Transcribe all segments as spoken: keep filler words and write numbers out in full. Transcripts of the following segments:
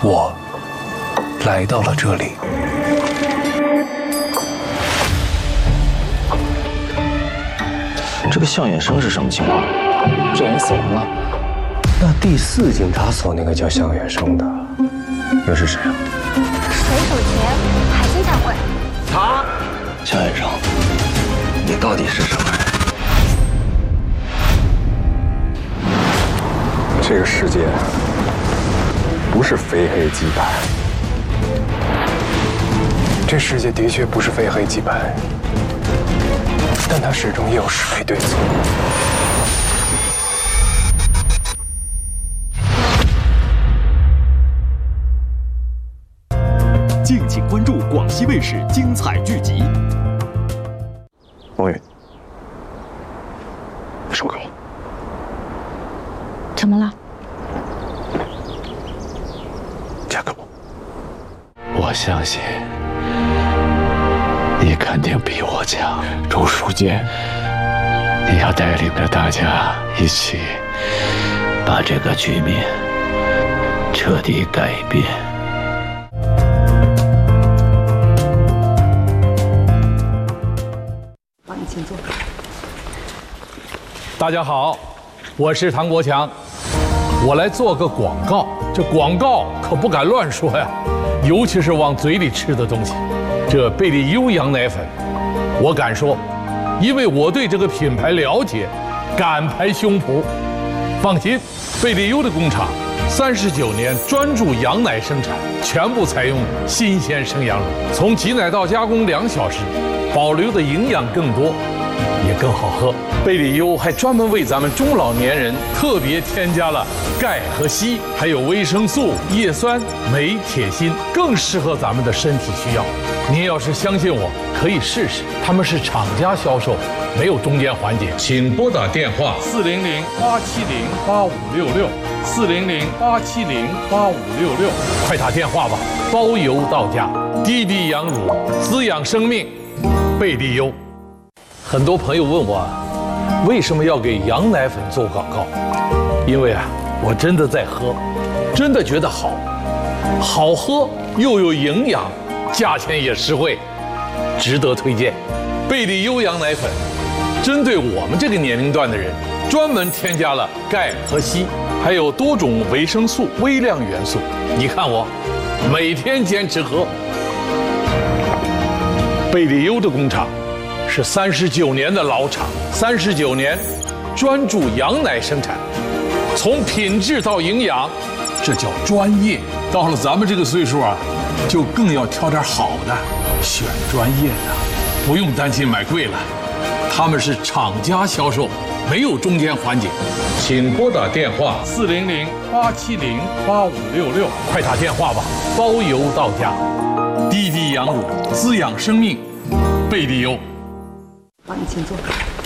我来到了这里。 这个向远生是什么情况？这人死亡了。 那第四警察所那个叫向远生的，又是谁啊？ 水手节海星彩绘。 他，向远生，你到底是什么人？ 这个世界不是非黑即白，这世界的确不是非黑即白，但它始终也有是非对错。 敬请关注广西卫视精彩剧集。 王宇，说给我。 怎么了？ 嫁给我。 我相信你肯定比我强。周书坚，你要带领着大家一起把这个局面彻底改变。 帮你请坐。 大家好，我是唐国强，我来做个广告。这广告可不敢乱说呀，尤其是往嘴里吃的东西。这贝利优羊奶粉，我敢说，因为我对这个品牌了解，敢拍胸脯。放心，贝利优的工厂三十九年专注羊奶生产，全部采用新鲜生羊乳，从挤奶到加工两小时，保留的营养更多，也更好喝。贝利优还专门为咱们中老年人特别添加了钙和硒，还有维生素、叶酸、镁、铁、锌，更适合咱们的身体需要。您要是相信我，可以试试。他们是厂家销售，没有中间环节。请拨打电话四零零八七零八五六六四零零八七零八五六六，快打电话吧，包邮到家。滴滴羊乳，滋养生命，贝利优。很多朋友问我，为什么要给羊奶粉做广告？因为啊，我真的在喝，真的觉得好，好喝又有营养，价钱也实惠，值得推荐。贝利优羊奶粉，针对我们这个年龄段的人，专门添加了钙和硒，还有多种维生素、微量元素。你看我，每天坚持喝。贝利优的工厂是三十九年的老厂，三十九年专注羊奶生产，从品质到营养，这叫专业。到了咱们这个岁数啊，就更要挑点好的，选专业的，不用担心买贵了。他们是厂家销售，没有中间环节。请拨打电话四零零八七零八五六六，快打电话吧，包邮到家。滴滴羊乳，滋养生命，贝利优。 帮你请坐。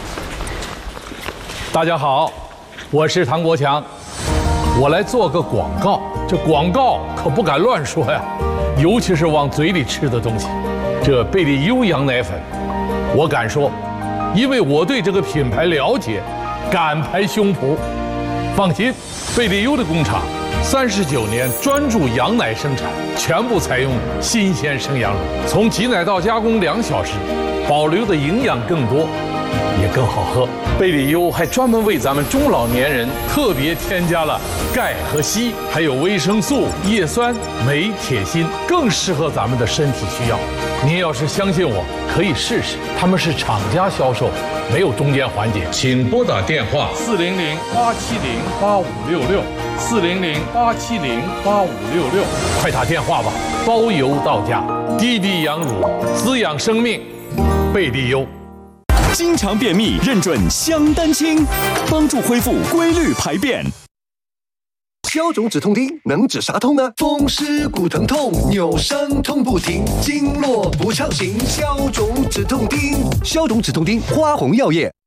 大家好，我是唐国强，我来做个广告。这广告可不敢乱说呀，尤其是往嘴里吃的东西。这贝利优羊奶粉，我敢说，因为我对这个品牌了解，敢拍胸脯。放心，贝利优的工厂三十九年专注羊奶生产，全部采用新鲜生羊乳，从挤奶到加工两小时，保留的营养更多，也更好喝。贝利优还专门为咱们中老年人特别添加了钙和硒，还有维生素、叶酸、镁、铁、锌，更适合咱们的身体需要。您要是相信我，可以试试。他们是厂家销售，没有中间环节。请拨打电话四零零八七零八五六六四零零八七零八五六六，快打电话吧，包邮到家。滴滴羊乳，滋养生命，贝利优。 经常便秘，认准香丹清，帮助恢复规律排便。 消肿止痛丁能止啥痛呢？风湿骨疼痛，扭伤痛不停，经络不畅行，消肿止痛丁。消肿止痛丁，花红药业。